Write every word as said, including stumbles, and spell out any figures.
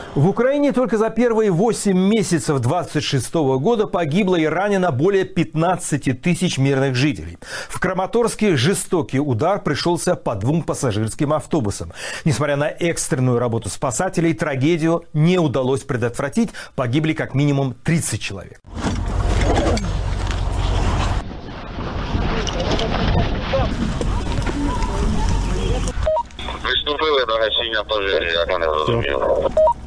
В Украине только за первые восемь месяцев двадцать шестого года погибло и ранено более пятнадцати тысяч мирных жителей. В Краматорске жестокий удар пришелся по двум пассажирским автобусам. Несмотря на экстренную работу спасателей, трагедию не удалось предотвратить. Погибли как минимум тридцать человек. Виступили до гасіння пожежі, як вони зрозуміли.